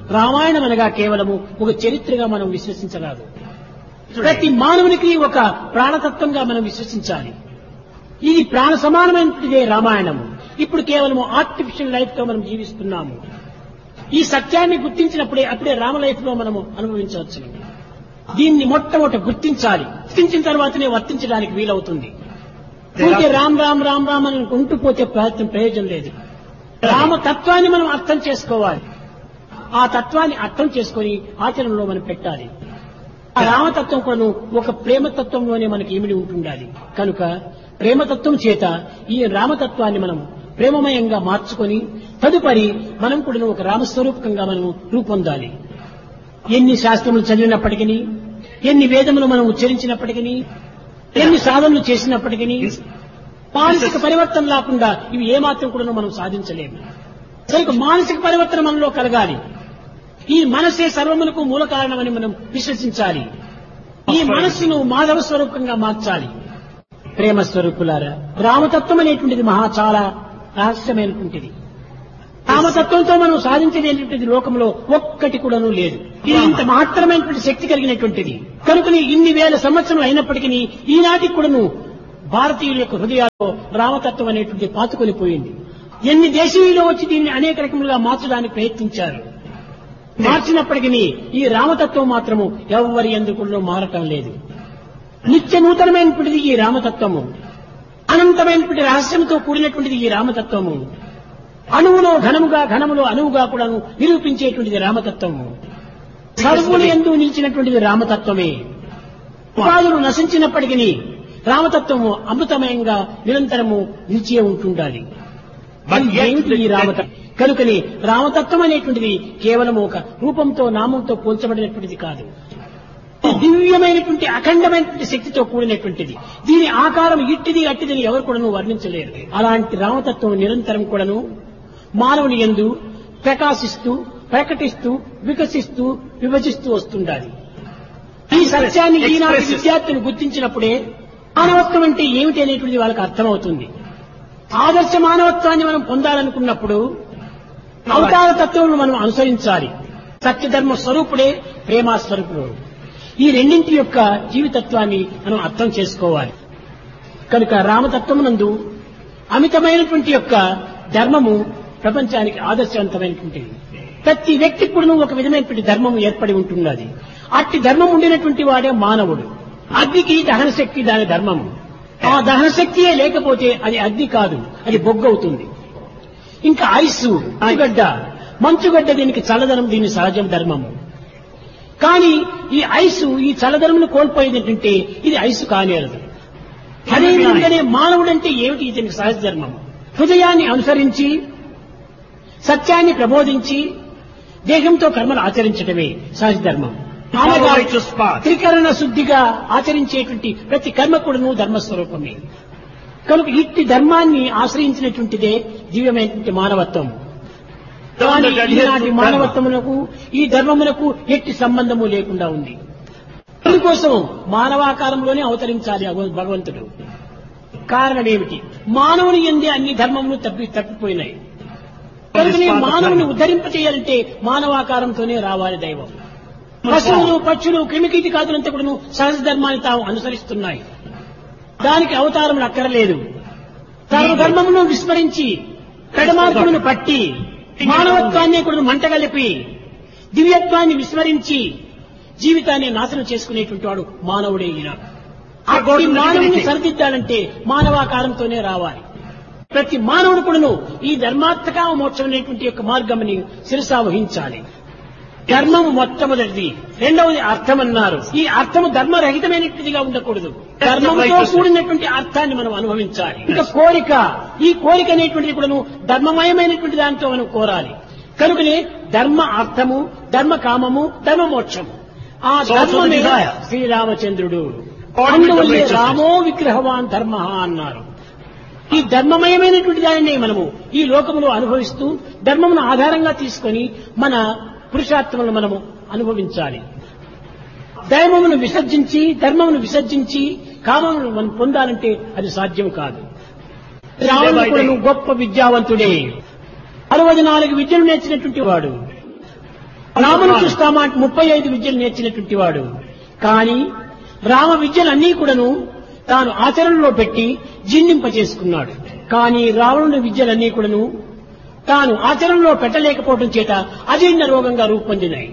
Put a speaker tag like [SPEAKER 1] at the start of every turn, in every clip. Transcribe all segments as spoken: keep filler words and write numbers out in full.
[SPEAKER 1] రామాయణం అనగా కేవలము ఒక చరిత్రగా మనం విశ్వసించరాదు. ప్రతి మానవునికి ఒక ప్రాణతత్వంగా మనం విశ్వసించాలి. ఇది ప్రాణ సమానమైనదే రామాయణము. ఇప్పుడు కేవలము ఆర్టిఫిషియల్ లైఫ్ తో మనం జీవిస్తున్నాము. ఈ సత్యాన్ని గుర్తించినప్పుడే అప్పుడే రామ లైఫ్ లో మనము అనుభవించవచ్చు. దీన్ని మొట్టమొదట గుర్తించాలి. గుర్తించిన తర్వాతనే వర్తించడానికి వీలవుతుంది. ఊరికే రామ్ రామ్ రామ్ రామ్ అని ఉంటూ పోతే ప్రయత్నం ప్రయోజనం లేదు. రామతత్వాన్ని మనం అర్థం చేసుకోవాలి. ఆ తత్వాన్ని అర్థం చేసుకొని ఆచరణలో మనం పెట్టాలి. ఆ రామతత్వం కూడా ఒక ప్రేమతత్వంలోనే మనకి ఇమిడి ఉంటుండాలి. కనుక ప్రేమతత్వం చేత ఈ రామతత్వాన్ని మనం ప్రేమమయంగా మార్చుకొని తదుపరి మనం కూడా ఒక రామస్వరూపకంగా మనం రూపొందాలి. ఎన్ని శాస్త్రములు చదివినప్పటికీ, ఎన్ని వేదములు మనం ఉచ్చరించినప్పటికీ, ఎన్ని సాధనలు చేసినప్పటికీ మానసిక పరివర్తన లేకుండా ఇవి ఏమాత్రం కూడా మనం సాధించలేము. కనుక మానసిక పరివర్తన మనలో కలగాలి. ఈ మనసే సర్వమునకు మూల కారణమని మనం విశ్వసించాలి. ఈ మనస్సును మాధవ స్వరూపంగా మార్చాలి. ప్రేమ స్వరూపులారా, రామతత్వం అనేటువంటిది మహా చాలా రహస్యమైనటువంటిది. రామతత్వంతో మనం సాధించేటువంటిది లోకంలో ఒక్కటి కూడాను లేదు. ఇది ఇంత మహత్తరమైనటువంటి శక్తి కలిగినటువంటిది. కనుకని ఇన్ని వేల సంవత్సరాలు అయినప్పటికీ ఈనాటికి కూడాను భారతీయుల యొక్క హృదయాల్లో రామతత్వం అనేటువంటి పాతుకొని పోయింది. ఎన్ని దేశీయులు వచ్చి దీన్ని అనేక రకములుగా మార్చడానికి ప్రయత్నించారు. మార్చినప్పటికీ ఈ రామతత్వం మాత్రము ఎవరి ఎందుకు మారటం లేదు. నిత్య నూతనమైనటువంటిది ఈ రామతత్వము. అనంతమైనటువంటి రహస్యంతో కూడినటువంటిది ఈ రామతత్వము. అణువులో ఘనముగా, ఘనములో అణువుగా కూడా నిరూపించేటువంటిది రామతత్వము. సర్వులు ఎందు నిలిచినటువంటిది రామతత్వమే. ఉపాధులు నశించినప్పటికీ రామతత్వము అమృతమయంగా నిరంతరము నిలిచే ఉంటుండాలి. ఈ రామతత్వం కనుకని రామతత్వం అనేటువంటిది కేవలం ఒక రూపంతో నామంతో పోల్చబడినటువంటిది కాదు. దివ్యమైనటువంటి అఖండమైనటువంటి శక్తితో కూడినటువంటిది. దీని ఆకారం ఇట్టిది అట్టిదని ఎవరు కూడాను వర్ణించలేరు. అలాంటి రామతత్వం నిరంతరం కూడాను మానవుని యందు ప్రకాశిస్తూ, ప్రకటిస్తూ, వికసిస్తూ, విభజిస్తూ వస్తుండాలి. ఈ సత్యాన్ని ఈనాటి విద్యార్థులు గుర్తించినప్పుడే మానవత్వం అంటే ఏమిటి అనేటువంటిది వాళ్ళకి అర్థమవుతుంది. ఆదర్శ మానవత్వాన్ని మనం పొందాలనుకున్నప్పుడు అవతార తత్వం మనం అనుసరించాలి. సత్యధర్మ స్వరూపుడే ప్రేమ స్వరూపుడు. ఈ రెండింటి యొక్క జీవితత్వాన్ని మనం అర్థం చేసుకోవాలి. కనుక రామతత్వమునందు అమితమైనటువంటి యొక్క ధర్మము ప్రపంచానికి ఆదర్శవంతమైనటువంటిది. ప్రతి వ్యక్తికి కూడా ఒక విధమైనటువంటి ధర్మం ఏర్పడి ఉంటున్నది. అట్టి ధర్మం ఉండినటువంటి వాడే మానవుడు. అగ్నికి దహన శక్తి దాని ధర్మము. ఆ దహన శక్తియే లేకపోతే అది అగ్ని కాదు, అది బొగ్గవుతుంది. ఇంకా ఐస్, మంచుగడ్డ, మంచుగడ్డ దీనికి చల్లదనం, దీని సహజం ధర్మము. కానీ ఈ ఐసు ఈ చల్లదనమును కోల్పోయిందంటే ఇది ఐసు కానేరదు. అదేవిధంగానే మానవుడంటే ఏమిటి? ఇతనికి సహజ ధర్మము. హృదయాన్ని అనుసరించి సత్యాన్ని ప్రబోధించి దేహంతో కర్మలు ఆచరించడమే సహజ ధర్మం. త్రికరణ శుద్ధిగా ఆచరించేటువంటి ప్రతి కర్మ కూడాను ధర్మస్వరూపమే. కనుక ఇట్టి ధర్మాన్ని ఆశ్రయించినటువంటిదే దివ్యమైనటువంటి మానవత్వం. కానీ ఈనాటి మానవత్వమునకు ఈ ధర్మమునకు ఎట్టి సంబంధము లేకుండా ఉంది. అందుకోసం మానవాకారంలోనే అవతరించాలి భగవంతుడు. కారణం ఏమిటి? మానవుని యందే అన్ని ధర్మములు తప్పి తప్పిపోయినాయి. కనుకనే మానవుని ఉద్ధరింపచేయాలంటే మానవాకారంతోనే రావాలి దైవం. పశువులు, పక్షులు, క్రిమికీటకాదులంతా కూడా సహజ ధర్మాన్ని తాము అనుసరిస్తున్నాయి. దానికి అవతారములు అక్కరలేదు. సర్వధర్మమును విస్మరించి పెడమార్గమును పట్టి మానవత్వాన్ని కూడా మంటగలిపి దివ్యత్వాన్ని విస్మరించి జీవితాన్ని నాశనం చేసుకునేటువంటి వాడు మానవుడే. ఈయన అట్టి మానవుని సరిదిద్దాలంటే మానవాకారంతోనే రావాలి. ప్రతి మానవుడు కూడాను ఈ ధర్మాత్మక మోక్షం అనేటువంటి యొక్క మార్గంని శిరసా వహించాలి. ధర్మము మొట్టమొదటిది. రెండవది అర్థం అన్నారు. ఈ అర్థము ధర్మరహితమైనటువంటిదిగా ఉండకూడదు. ధర్మంతో కూడినటువంటి అర్థాన్ని మనం అనుభవించాలి. ఇంకా కోరిక, ఈ కోరిక అనేటువంటిది కూడాను ధర్మమయమైనటువంటి దాంతో మనం కోరాలి. కనుకనే ధర్మ అర్థము, ధర్మ కామము, ధర్మ మోక్షము. ఆ ధర్మమే శ్రీరామచంద్రుడు. అందువల్లే రామో విగ్రహవాన్ ధర్మ అన్నారు. ఈ ధర్మమయమైనటువంటి దానినే మనము ఈ లోకములో అనుభవిస్తూ ధర్మమును ఆధారంగా తీసుకొని మన పురుషార్థములను మనము అనుభవించాలి. దైవమును విసర్జించి ధర్మమును విసర్జించి కామమును మనం పొందాలంటే అది సాధ్యం కాదు. రావణుడు గొప్ప విద్యావంతుడే. అరవై నాలుగు విద్యలు నేర్చినటువంటి వాడు. రామును చూస్తామా ముప్పై ఐదు విద్యలు నేర్చినటువంటి వాడు. కానీ రామ విద్యలన్నీ కూడాను తాను ఆచరణలో పెట్టి జీర్ణింప చేసుకున్నాడు. కానీ రావణుని విద్యలన్నీ కూడాను తాను ఆచరణలో పెట్టలేకపోవడం చేత అజీర్ణ రోగంగా రూపొందినాయి.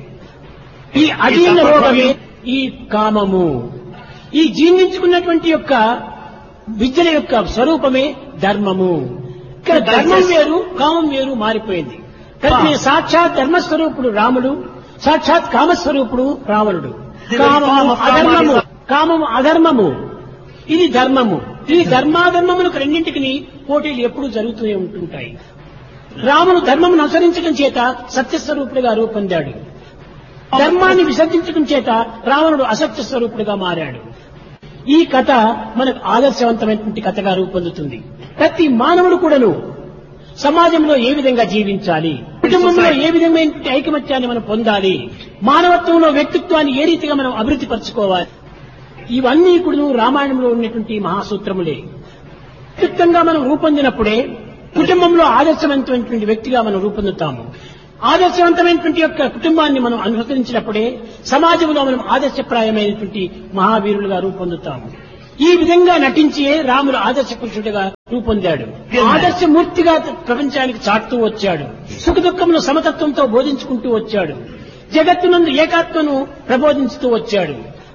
[SPEAKER 1] ఈ అజీర్ణ రోగమే ఈ కామము. ఈ జీర్ణించుకున్నటువంటి యొక్క విద్యల యొక్క స్వరూపమే ధర్మము. ఇక్కడ ధర్మం వేరు, కామం వేరు మారిపోయింది. కానీ సాక్షాత్ ధర్మస్వరూపుడు రాముడు, సాక్షాత్ కామస్వరూపుడు రావణుడు. కామము అధర్మము, కామము అధర్మము, ఇది ధర్మము. ఈ ధర్మాధర్మములకు రెండింటికి పోటీలు ఎప్పుడూ జరుగుతూనే ఉంటుంటాయి. రాముడు ధర్మమును అనుసరించడం చేత సత్యస్వరూపుడిగా రూపొందాడు. ధర్మాన్ని విసర్జించడం చేత రావణుడు అసత్య స్వరూపుడిగా మారాడు. ఈ కథ మనకు ఆదర్శవంతమైనటువంటి కథగా రూపొందుతుంది. ప్రతి మానవుడు కూడాను సమాజంలో ఏ విధంగా జీవించాలి, కుటుంబంలో ఏ విధమైనటువంటి ఐకమత్యాన్ని మనం పొందాలి, మానవత్వంలో వ్యక్తిత్వాన్ని ఏ రీతిగా మనం అభివృద్ధి పరచుకోవాలి, ఇవన్నీ కూడా రామాయణంలో ఉన్నటువంటి మహాసూత్రములే. వ్యక్తిత్వంగా మనం రూపొందినప్పుడే కుటుంబంలో ఆదర్శవంతమైనటువంటి వ్యక్తిగా మనం రూపొందుతాము. ఆదర్శవంతమైనటువంటి యొక్క కుటుంబాన్ని మనం అనుసరించినప్పుడే సమాజంలో మనం ఆదర్శప్రాయమైనటువంటి మహావీరులుగా రూపొందుతాము. ఈ విధంగా నటించే రాముడు ఆదర్శ పురుషుడిగా రూపొందాడు. ఆదర్శమూర్తిగా ప్రపంచానికి చాటుతూ వచ్చాడు. సుఖ దుఃఖమును సమతత్వంతో బోధించుకుంటూ వచ్చాడు. జగత్తునందు ఏకాత్మను ప్రబోధించుతూ వచ్చాడు.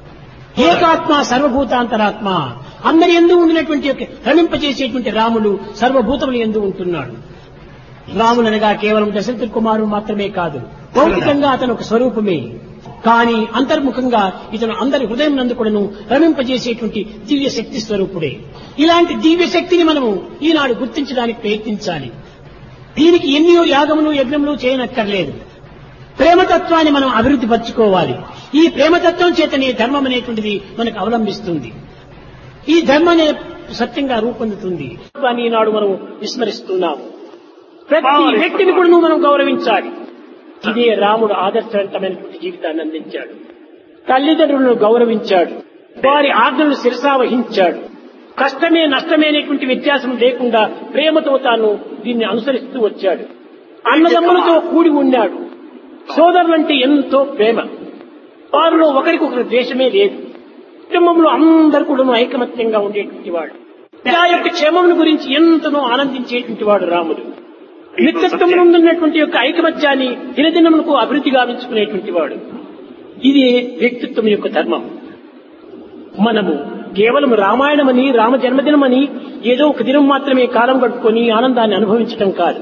[SPEAKER 1] ఏకాత్మ సర్వభూతాంతరాత్మ, అందరి యందు ఉండినటువంటి రమింపజేసేటువంటి రాముడు సర్వభూతములు యందు ఉంటున్నాడు. రాములనగా కేవలం దశరథ కుమారుడు మాత్రమే కాదు, భౌతికంగా అతను ఒక స్వరూపమే. కానీ అంతర్ముఖంగా ఇతను అందరి హృదయం నందు కూడాను రమింపజేసేటువంటి దివ్య శక్తి స్వరూపుడే. ఇలాంటి దివ్య శక్తిని మనము ఈనాడు గుర్తించడానికి ప్రయత్నించాలి. దీనికి ఎన్నో యాగములు యజ్ఞములు చేయనక్కర్లేదు. ప్రేమతత్వాన్ని మనం అభివృద్ధి పరచుకోవాలి. ఈ ప్రేమతత్వం చేతనే ధర్మం అనేటువంటిది మనకు అవలంబిస్తుంది. ఈ ధర్మనే సత్యంగా రూపొందుతుంది. కానీ ఈనాడు మనం విస్మరిస్తున్నాము. ప్రతి వ్యక్తిని కూడా మనం గౌరవించాలి. ఇదే రాముడు ఆదర్శవంతమైనటువంటి జీవితాన్ని అందించాడు. తల్లిదండ్రులను గౌరవించాడు, వారి ఆజ్ఞలను శిరసావహించాడు. కష్టమే నష్టమే అనేటువంటి వ్యత్యాసం లేకుండా ప్రేమతో తాను దీన్ని అనుసరిస్తూ వచ్చాడు. అన్నదమ్ములతో కూడి ఉన్నాడు. సోదరులంటే ఎంతో ప్రేమ, వారిలో ఒకరికొకరి ద్వేషమే లేదు. కుటుంబంలో అందరూ కూడా ఐకమత్యంగా ఉండేటువంటి వాడు. పితా యొక్క క్షేమం గురించి ఎంతనో ఆనందించేటువంటి వాడు రాముడు. నిత్యత్వంలో ఉన్నటువంటి యొక్క ఐకమత్యాన్ని దినదినములకు అభివృద్ధి గావించుకునేటువంటి వాడు. ఇది వ్యక్తిత్వం యొక్క ధర్మం. మనము కేవలం రామాయణమని, రామ జన్మదినమని ఏదో ఒక దినం మాత్రమే కాలం గడుపుకొని ఆనందాన్ని అనుభవించటం కాదు.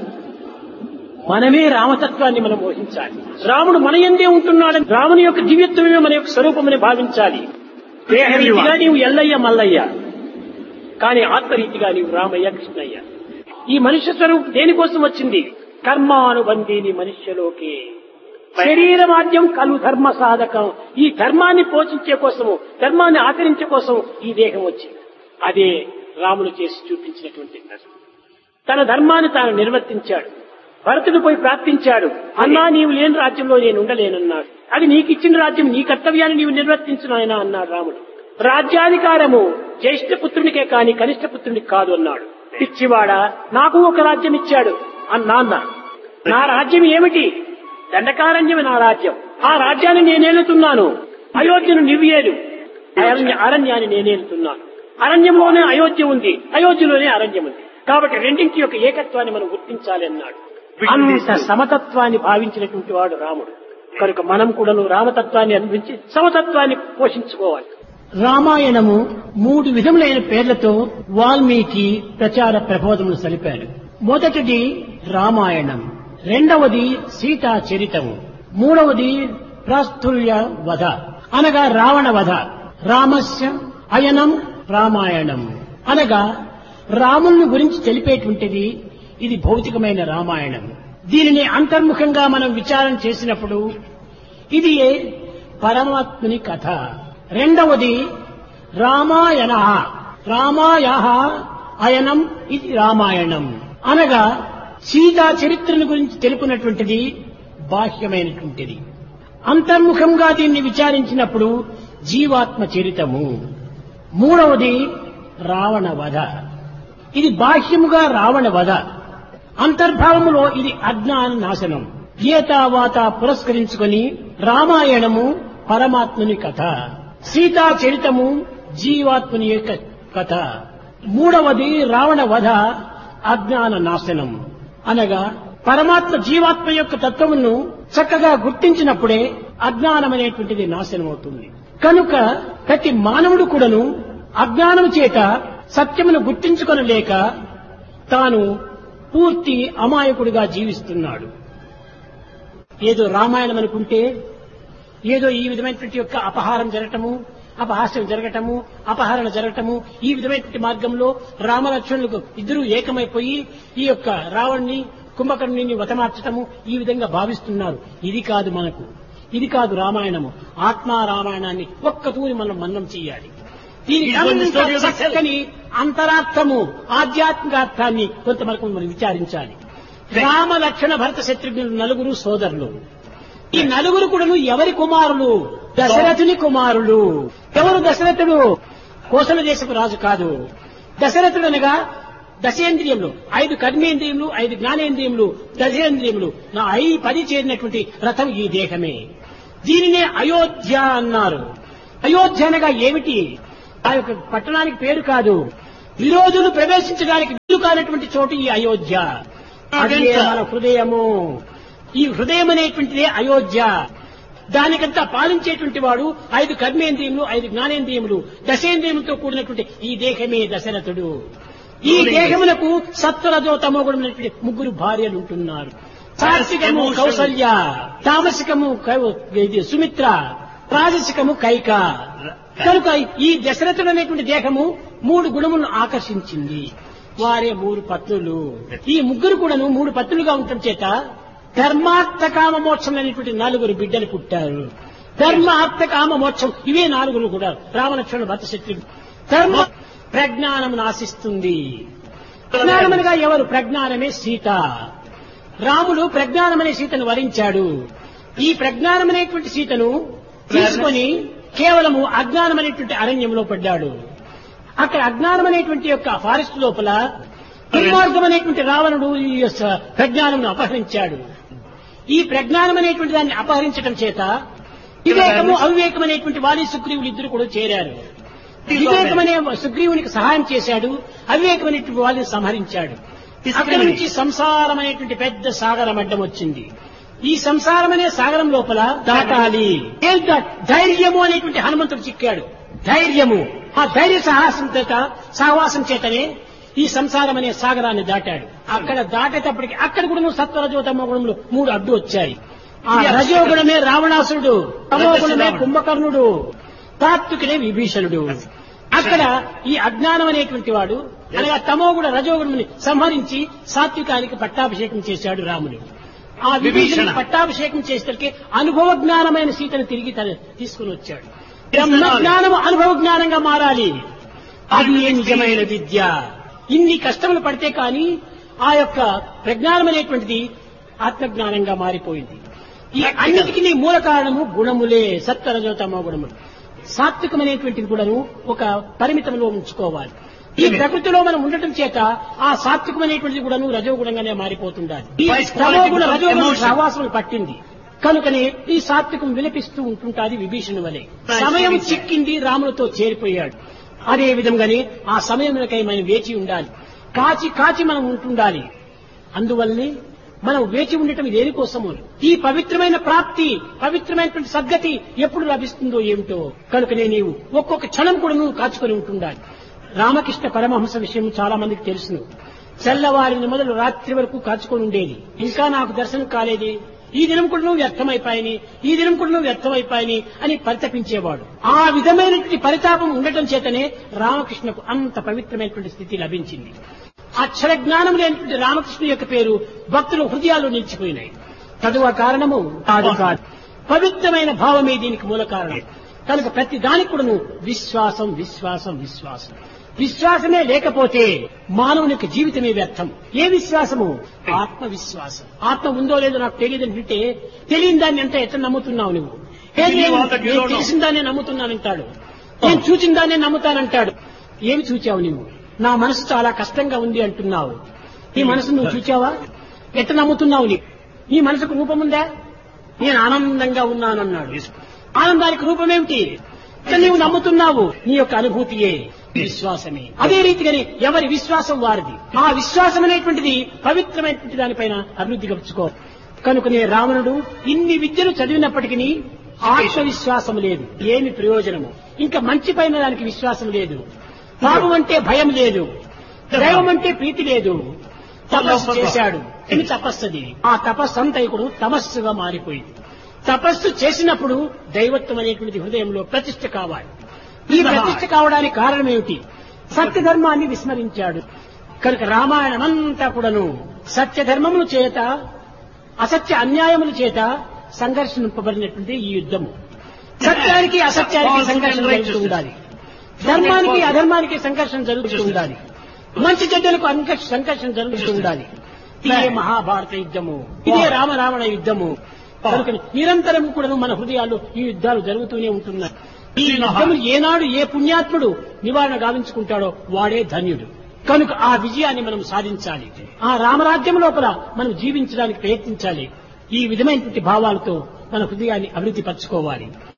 [SPEAKER 1] మనమే రామతత్వాన్ని మనం ఊహించాలి. రాముడు మన యందే ఉంటున్నాడని, రాముని యొక్క దివ్యత్వమే మన యొక్క స్వరూపమని భావించాలి. దేహరీతిగా నీవు ఎల్లయ్య మల్లయ్య, కానీ ఆత్మరీతిగా నీవు రామయ్య కృష్ణయ్య. ఈ మనుష్య స్వరూపం దేనికోసం వచ్చింది? కర్మానుబంధీని మనుష్యలోకి శరీరమాద్యం కలు ధర్మ సాధకం. ఈ ధర్మాన్ని పోషించే కోసము, ధర్మాన్ని ఆచరించే కోసం ఈ దేహం వచ్చింది. అదే రాముడు చేసి చూపించినటువంటి తన ధర్మాన్ని తాను నిర్వర్తించాడు. భరతుడు పోయి ప్రార్థించాడు, అన్నా నీవు లేని రాజ్యంలో నేను ఉండలేనన్నాడు. అది నీకు ఇచ్చిన రాజ్యం, నీ కర్తవ్యాన్ని నీవు నిర్వర్తించు నాయనా అన్నాడు రాముడు. రాజ్యాధికారము జ్యేష్ఠ పుత్రునికే కాని కనిష్ట పుత్రునికి కాదు అన్నాడు. పిచ్చివాడా, నాకు ఒక రాజ్యం ఇచ్చాడు అన్నా అన్నాడు. నా రాజ్యం ఏమిటి? దండకారణ్యమే నా రాజ్యం. ఆ రాజ్యాన్ని నేనేలుతున్నాను. అయోధ్యను నివ్వేలు, అరణ్య అరణ్యాన్ని నేనేలుతున్నాను. అరణ్యంలోనే అయోధ్య ఉంది, అయోధ్యలోనే అరణ్యం ఉంది. కాబట్టి రెండింటి యొక్క ఏకత్వాన్ని మనం గుర్తించాలి అన్నాడు. అంత సమతత్వాన్ని భావించినటువంటి వాడు రాముడు. కనుక మనం కూడా రామతత్వాన్ని అనుభవించి సమతత్వాన్ని పోషించుకోవాలి. రామాయణము మూడు విధములైన పేర్లతో వాల్మీకి ప్రచార ప్రబోధములు సలిపాడు. మొదటిది రామాయణం, రెండవది సీతా చరితము, మూడవది ప్రాస్తుల్య వధ అనగా రావణ వధ. రామస్య అయనం రామాయణం అనగా రాముని గురించి తెలిపేటువంటిది ఇది భౌతికమైన రామాయణం. దీనిని అంతర్ముఖంగా మనం విచారణ చేసినప్పుడు ఇది పరమాత్ముని కథ. రెండవది రామాయణ, రామాయ అయనం ఇది రామాయణం అనగా సీతా చరిత్రను గురించి తెలుపునటువంటిది బాహ్యమైనటువంటిది. అంతర్ముఖంగా దీన్ని విచారించినప్పుడు జీవాత్మ చరితము. మూడవది రావణ వధ, ఇది బాహ్యముగా రావణ వధ, అంతర్భావములో ఇది అజ్ఞాన నాశనం. గీతావాత పురస్కరించుకొని రామాయణము పరమాత్ముని కథ, సీతా చరితము జీవాత్ముని యొక్క కథ, మూడవది రావణ వధ అజ్ఞాన నాశనం. అనగా పరమాత్మ జీవాత్మ యొక్క తత్వమును చక్కగా గుర్తించినప్పుడే అజ్ఞానం అనేటువంటిది నాశనం అవుతుంది. కనుక ప్రతి మానవుడు కూడాను అజ్ఞానం చేత సత్యమును గుర్తించుకొనలేక తాను పూర్తి అమాయకుడిగా జీవిస్తున్నాడు. ఏదో రామాయణం అనుకుంటే ఏదో ఈ విధమైనటువంటి యొక్క అపహారం జరగటము, అపహాస్యం జరగటము, అపహరణ జరగటము, ఈ విధమైనటువంటి మార్గంలో రామలక్ష్మణులకు ఇద్దరూ ఏకమైపోయి ఈ యొక్క రావణ్ణి కుంభకర్ణుని వతమార్చటము ఈ విధంగా భావిస్తున్నారు. ఇది కాదు మనకు, ఇది కాదు రామాయణము. ఆత్మా రామాయణాన్ని ఒక్క తూరి మనం మన్నం చేయాలి. దీనికి చక్కని అంతరార్థము, ఆధ్యాత్మికార్థాన్ని కొంత మనకు మనం విచారించాలి. రామ లక్ష్మణ భరత శత్రుఘ్నులు నలుగురు సోదరులు. ఈ నలుగురు కూడాను ఎవరి కుమారులు? దశరథుని కుమారులు. ఎవరు దశరథుడు? కోసల దేశపు రాజు కాదు. దశరథుడు అనగా దశేంద్రియములు, ఐదు కర్మేంద్రియములు, ఐదు జ్ఞానేంద్రియములు, దశేంద్రియములు, నా ఐ పది చేరినటువంటి రథం ఈ దేహమే. దీనినే అయోధ్య అన్నారు. అయోధ్య అనగా ఏమిటి? ఆ యొక్క పట్టణానికి పేరు కాదు, విరోధులు ప్రవేశించడానికి వీలు కానటువంటి చోటు ఈ అయోధ్య. అదే మన హృదయము. ఈ హృదయం అనేటువంటిదే అయోధ్య. దానికంతా పాలించేటువంటి వాడు ఐదు కర్మేంద్రియములు, ఐదు జ్ఞానేంద్రియములు, దశేంద్రియములతో కూడినటువంటి ఈ దేహమే దశరథుడు. ఈ దేహములకు సత్వరజో తమో గుణమైనటువంటి ముగ్గురు భార్యలు ఉంటున్నారు. సాత్వికము కౌసల్య, తామసికము సుమిత్ర, రాజసికము కైక. కనుక ఈ దశరథుడు అనేటువంటి దేహము మూడు గుణములను ఆకర్షించింది. వారే మూడు పత్నులు. ఈ ముగ్గురు కూడాను మూడు పత్నులుగా ఉండటం చేత ధర్మార్థ కామ మోక్షం అనేటువంటి నలుగురు బిడ్డలు పుట్టారు. ధర్మ అర్థ కామ మోక్షం ఇవే నాలుగురు కూడా రామలక్ష్మణ భరత శత్రుఘ్నులు. ధర్మ ప్రజ్ఞానమును ఆశిస్తుంది. ప్రజ్ఞానమనగా ఎవరు? ప్రజ్ఞానమే సీత. రాముడు ప్రజ్ఞానమనే సీతను వరించాడు. ఈ ప్రజ్ఞానమనేటువంటి సీతను తీసుకొని కేవలము అజ్ఞానం అనేటువంటి అరణ్యంలో పడ్డాడు. అక్కడ అజ్ఞానం అనేటువంటి యొక్క ఫారెస్ట్ లోపల దుర్మార్గం అనేటువంటి రావణుడు ఈ ప్రజ్ఞానమును అపహరించాడు. ఈ ప్రజ్ఞానం అనేటువంటి దాన్ని అపహరించడం చేత వివేకము అవివేకం అనేటువంటి వాలి సుగ్రీవులు ఇద్దరు కూడా చేరారు. వివేకమనే సుగ్రీవునికి సహాయం చేశాడు, అవివేకం అనేటువంటి వాళ్ళని సంహరించాడు. అక్కడి నుంచి సంసారం అనేటువంటి పెద్ద సాగరం అడ్డం వచ్చింది. ఈ సంసారం అనే సాగరం లోపల దాటాలి. ధైర్యము అనేటువంటి హనుమంతుడు చిక్కాడు. ధైర్యము, ఆ ధైర్య సాహసం చేత సహవాసం చేతనే ఈ సంసారం అనే సాగరాన్ని దాటాడు. అక్కడ దాటేటప్పటికి అక్కడ కూడా నువ్వు సత్వరజోతమ గుణములు మూడు అడ్డు వచ్చాయి. ఆ రజోగుణమే రావణాసురుడు, తమోగుణమే కుంభకర్ణుడు, తాత్వికనే విభీషణుడు. అక్కడ ఈ అజ్ఞానం అనేటువంటి వాడు అనగా తమోగుణ రజోగుణముని సంహరించి సాత్వికానికి పట్టాభిషేకం చేశాడు రాముడు. ఆ విభీషణ పట్టాభిషేకం చేసేసరికి అనుభవ జ్ఞానమైన సీతను తిరిగి తీసుకుని వచ్చాడు. బ్రహ్మజ్ఞానము అనుభవ జ్ఞానంగా మారాలి. అది ఏ నిజమైన విద్య. ఇన్ని కష్టములు పడితే కానీ ఆ యొక్క ప్రజ్ఞానం అనేటువంటిది ఆత్మజ్ఞానంగా మారిపోయింది. ఈ అన్నిటికీ మూల కారణము గుణములే, సత్వరజోతమో గుణములు. సాత్వికం అనేటువంటిది కూడాను ఒక పరిమితంలో ఉంచుకోవాలి. ఈ ప్రకృతిలో మనం ఉండటం చేత ఆ సాత్వికం అనేటువంటిది కూడాను రజోగుణంగానే మారిపోతుండాలి. ఈ తమోగుణ రజోగుణ సహవాసములు పట్టింది కనుకనే ఈ సాత్వికం విలపిస్తూ ఉంటుంటాది విభీషణు వలె. సమయం చిక్కింది, రాములతో చేరిపోయాడు. అదే విధంగానే ఆ సమయములకై మనం వేచి ఉండాలి. కాచి కాచి మనం ఉంటుండాలి. అందువల్లనే మనం వేచి ఉండటం దేనికోసము? ఈ పవిత్రమైన ప్రాప్తి, పవిత్రమైనటువంటి సద్గతి ఎప్పుడు లభిస్తుందో ఏమిటో. కనుకనే నీవు ఒక్కొక్క క్షణం కూడా నువ్వు కాచుకొని ఉంటుండాలి. రామకృష్ణ పరమహంస విషయం చాలా మందికి తెలుసును. తెల్లవారిని మొదలు రాత్రి వరకు కాచుకొని ఉండేది. ఇంకా నాకు దర్శనం కాలేది, ఈ దినం కూడా నువ్వు వ్యర్థమైపోయాని, ఈ దినం కూడా నువ్వు వ్యర్థమైపోయాని అని పరితపించేవాడు. ఆ విధమైనటువంటి పరితాపం ఉండటం చేతనే రామకృష్ణకు అంత పవిత్రమైనటువంటి స్థితి లభించింది. అక్షర జ్ఞానం లేనటువంటి రామకృష్ణ యొక్క పేరు భక్తుల హృదయాల్లో నిలిచిపోయినాయి. చదువు కారణము కాదు కాదు, పవిత్రమైన భావమే దీనికి మూల కారణం. కనుక ప్రతి దానికి కూడా నువ్వు విశ్వాసం విశ్వాసం విశ్వాసం విశ్వాసమే లేకపోతే మానవునికి జీవితమే వ్యర్థం. ఏ విశ్వాసము? ఆత్మవిశ్వాసం. ఆత్మ ఉందో లేదో నాకు తెలియదని అంటే తెలియని దాన్ని అంతా ఎట్లా నమ్ముతున్నావు నువ్వు? తెలిసిన దాన్నే నమ్ముతున్నానంటాడు, నేను చూచిన దాన్నే నమ్ముతానంటాడు. ఏమి చూచావు నువ్వు? నా మనసు చాలా కష్టంగా ఉంది అంటున్నావు. ఈ మనసు నువ్వు చూచావా? ఎట్లా నమ్ముతున్నావు? నీ నీ మనసుకు రూపముందా? నేను ఆనందంగా ఉన్నానన్నాడు. ఆనందానికి రూపమేమిటి? నీవు నమ్ముతున్నావు, నీ యొక్క అనుభూతియే విశ్వాసమే. అదే రీతిగానే ఎవరి విశ్వాసం వారిది. ఆ విశ్వాసం అనేటువంటిది పవిత్రమైనటువంటి దానిపైన అభివృద్ధి గడుచుకో. కనుకనే రావణుడు ఇన్ని విద్యలు చదివినప్పటికీ ఆత్మవిశ్వాసం లేదు. ఏమి ప్రయోజనము? ఇంకా మంచి పైన దానికి విశ్వాసం లేదు. పాపం అంటే భయం లేదు. దైవం అంటే ప్రీతి లేదు. తపస్సు చేశాడు. ఇది తపస్సుది. ఆ తపస్సు అంతా ఇప్పుడు తమస్సుగా మారిపోయింది. తపస్సు చేసినప్పుడు దైవత్వం అనేటువంటిది హృదయంలో ప్రతిష్ఠ కావాలి. ఈ ప్రతిష్ఠ కావడానికి కారణం ఏమిటి? సత్యధర్మాన్ని విస్మరించాడు. కనుక రామాయణం అంతా కూడాను సత్యధర్మముల చేత అసత్య అన్యాయముల చేత సంఘర్షింపబడినటువంటి ఈ యుద్ధము. సత్యానికి అసత్యానికి సంఘర్షణ జరుగుతూ ఉండాలి. ధర్మానికి అధర్మానికి సంఘర్షణ జరుగుతూ ఉండాలి. మంచి చెడ్డలకు సంఘర్షణ జరుగుతూ ఉండాలి. ఇదే మహాభారత యుద్ధము, ఇదే రామరావణ యుద్ధము. కనుక నిరంతరం కూడా మన హృదయాల్లో ఈ యుద్ధాలు జరుగుతూనే ఉంటున్నాయి. ఈ యుద్ధములు ఏనాడు ఏ పుణ్యాత్ముడు నివారణ గావించుకుంటాడో వాడే ధన్యుడు. కనుక ఆ విజయాన్ని మనం సాధించాలి. ఆ రామరాజ్యం లోపల మనం జీవించడానికి ప్రయత్నించాలి. ఈ విధమైనటువంటి భావాలతో మన హృదయాన్ని అభివృద్ధి పరచుకోవాలి.